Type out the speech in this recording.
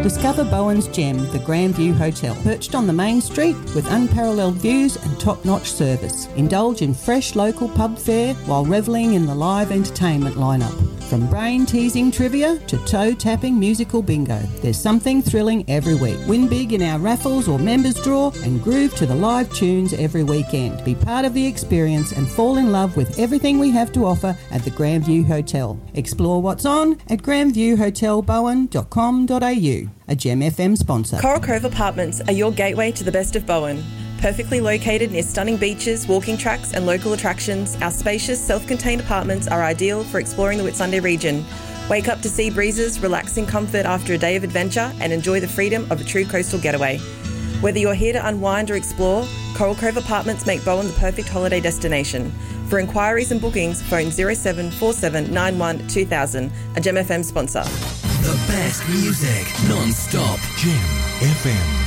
Discover Bowen's gem, the Grandview Hotel, perched on the main street with unparalleled views and top-notch service. Indulge in fresh local pub fare while revelling in the live entertainment lineup. From brain-teasing trivia to toe-tapping musical bingo, there's something thrilling every week. Win big in our raffles or members draw and groove to the live tunes every weekend. Be part of the experience and fall in love with everything we have to offer at the Grandview Hotel. Explore what's on at grandviewhotelbowen.com.au, a Gem FM sponsor. Coral Cove Apartments are your gateway to the best of Bowen. Perfectly located near stunning beaches, walking tracks and local attractions, our spacious, self-contained apartments are ideal for exploring the Whitsunday region. Wake up to sea breezes, relax in comfort after a day of adventure and enjoy the freedom of a true coastal getaway. Whether you're here to unwind or explore, Coral Cove Apartments make Bowen the perfect holiday destination. For inquiries and bookings, phone 0747 91 2000, a Gem FM sponsor. The best music, non-stop. Gem FM.